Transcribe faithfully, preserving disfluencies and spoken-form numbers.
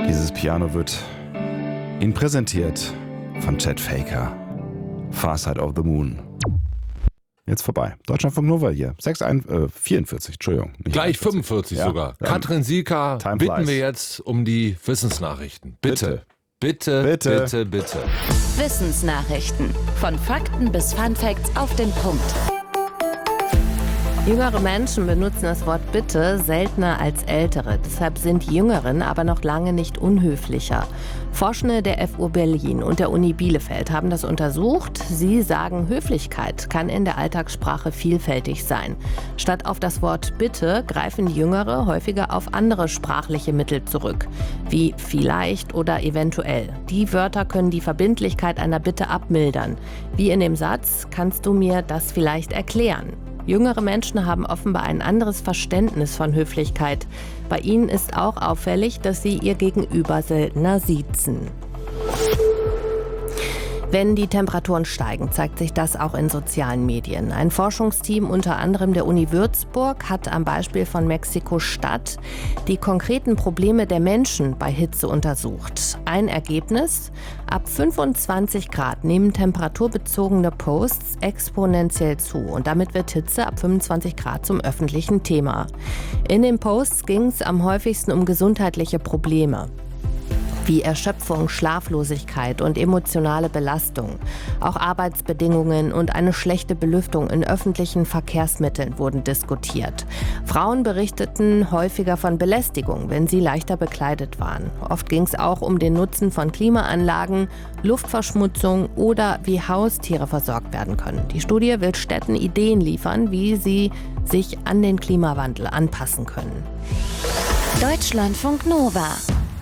Dieses Piano wird Ihnen präsentiert von Chet Faker. Far Side of the Moon. Jetzt vorbei. Deutschlandfunk Nova hier. sechs, ein, äh, vierundvierzig, Entschuldigung. Gleich fünfundvierzig ja. sogar. Ja. Katrin Sieker, Time bitten flies. wir jetzt um die Wissensnachrichten. Bitte. Bitte, bitte, bitte, bitte. Wissensnachrichten. Von Fakten bis Funfacts auf den Punkt. Jüngere Menschen benutzen das Wort bitte seltener als ältere. Deshalb sind Jüngeren aber noch lange nicht unhöflicher. Forschende der F U Berlin und der Uni Bielefeld haben das untersucht. Sie sagen, Höflichkeit kann in der Alltagssprache vielfältig sein. Statt auf das Wort bitte greifen Jüngere häufiger auf andere sprachliche Mittel zurück, wie vielleicht oder eventuell. Die Wörter können die Verbindlichkeit einer Bitte abmildern. Wie in dem Satz, kannst du mir das vielleicht erklären? Jüngere Menschen haben offenbar ein anderes Verständnis von Höflichkeit. Bei ihnen ist auch auffällig, dass sie ihr Gegenüber seltener siezen. Wenn die Temperaturen steigen, zeigt sich das auch in sozialen Medien. Ein Forschungsteam unter anderem der Uni Würzburg hat am Beispiel von Mexiko-Stadt die konkreten Probleme der Menschen bei Hitze untersucht. Ein Ergebnis: Ab fünfundzwanzig Grad nehmen temperaturbezogene Posts exponentiell zu. Und damit wird Hitze ab fünfundzwanzig Grad zum öffentlichen Thema. In den Posts ging es am häufigsten um gesundheitliche Probleme, wie Erschöpfung, Schlaflosigkeit und emotionale Belastung. Auch Arbeitsbedingungen und eine schlechte Belüftung in öffentlichen Verkehrsmitteln wurden diskutiert. Frauen berichteten häufiger von Belästigung, wenn sie leichter bekleidet waren. Oft ging es auch um den Nutzen von Klimaanlagen, Luftverschmutzung oder wie Haustiere versorgt werden können. Die Studie will Städten Ideen liefern, wie sie sich an den Klimawandel anpassen können. Deutschlandfunk Nova.